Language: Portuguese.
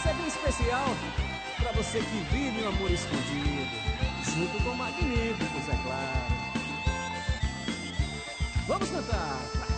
Essa é bem especial pra você que vive um amor escondido, junto com magníficos, é claro. Vamos cantar.